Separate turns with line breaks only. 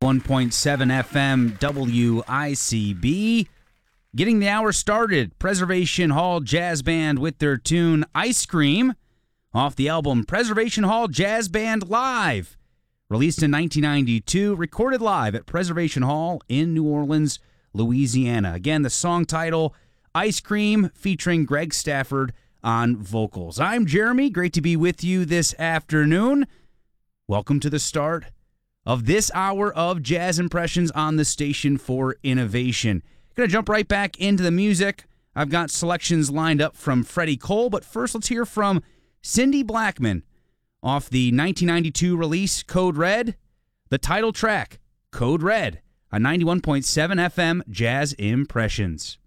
91.7 FM WICB. Getting the hour started, Preservation Hall Jazz Band with their tune Ice Cream off the album Preservation Hall Jazz Band Live. Released in 1992, recorded live at Preservation Hall in New Orleans, Louisiana. Again, the song title, Ice Cream, featuring Greg Stafford on vocals. I'm Jeremy. Great to be with you this afternoon. Welcome to the start of this hour of Jazz Impressions on the Station for Innovation. Going to jump right back into the music. I've got selections lined up from Freddie Cole, but first let's hear from Cindy Blackman off the 1992 release Code Red, the title track, Code Red, on 91.7 FM Jazz Impressions.